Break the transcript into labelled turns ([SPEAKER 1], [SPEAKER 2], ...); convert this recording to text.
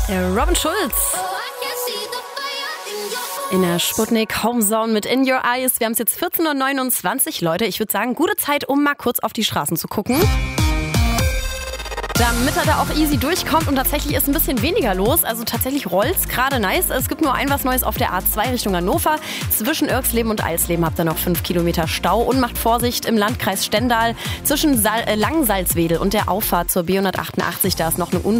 [SPEAKER 1] Robin Schulz in der Sputnik Homezone mit In Your Eyes. Wir haben es jetzt 14:29 Uhr, Leute. Ich würde sagen, gute Zeit, um mal kurz auf die Straßen zu gucken. Damit er da auch easy durchkommt und tatsächlich ist ein bisschen weniger los. Also tatsächlich rollt's gerade nice. Es gibt nur was Neues auf der A2 Richtung Hannover. Zwischen Irxleben und Eisleben habt ihr noch 5 Kilometer Stau. Und macht Vorsicht im Landkreis Stendal zwischen Langsalzwedel und der Auffahrt zur B188. Da ist noch eine